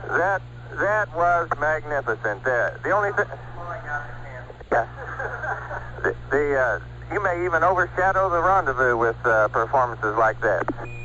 That was magnificent. The only thing... Yeah. You may even overshadow the rendezvous with performances like that.